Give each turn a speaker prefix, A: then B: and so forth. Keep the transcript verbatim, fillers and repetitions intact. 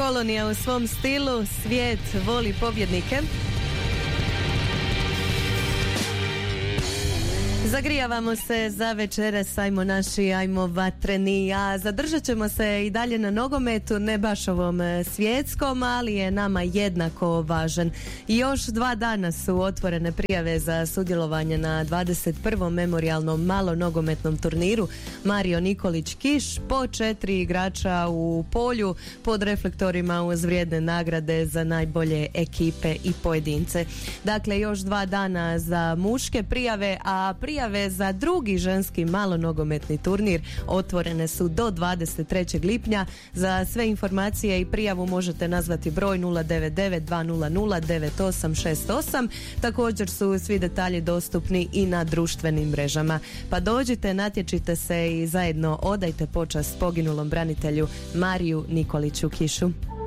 A: Kolonija u svom stilu, svijet voli pobjednike. Zagrijavamo se za večeras, ajmo naši, ajmo vatreni, a zadržat ćemo se i dalje na nogometu, ne baš ovom svjetskom, ali je nama jednako važan. I još dva dana su otvorene prijave za sudjelovanje na dvadeset prvom memorijalnom malonogometnom turniru Mario Nikolić Kiš, po četiri igrača u polju pod reflektorima uz vrijedne nagrade za najbolje ekipe i pojedince. Dakle, još dva dana za muške prijave, a prijave za drugi ženski malonogometni turnir otvorene su do dvadeset trećeg lipnja. Za sve informacije i prijavu možete nazvati broj nula devet devet dva nula nula devet osam šest osam. Također su svi detalji dostupni i na društvenim mrežama. Pa dođite, natječite se i zajedno odajte počast poginulom branitelju Mariju Nikoliću Kišu.